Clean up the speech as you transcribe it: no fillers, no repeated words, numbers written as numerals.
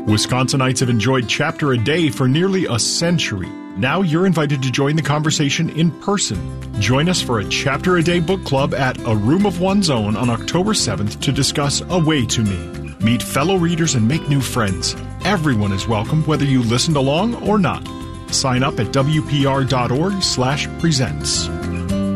Wisconsinites have enjoyed Chapter a Day for nearly a century. Now you're invited to join the conversation in person. Join us for a Chapter a Day book club at A Room of One's Own on October 7th to discuss A Way to Me. Meet fellow readers and make new friends. Everyone is welcome, whether you listened along or not. Sign up at wpr.org/presents.